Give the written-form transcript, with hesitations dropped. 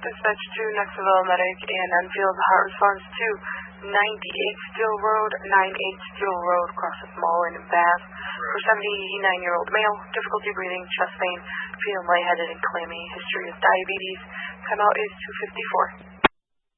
Dispatch to Knoxville Medic in Enfield. Heart response to 98 Steel Road, 98 Steel Road, Crossing Mall in Bath. For 79-year-old male, difficulty breathing, chest pain, feeling lightheaded and clammy, history of diabetes. Timeout is 2:54.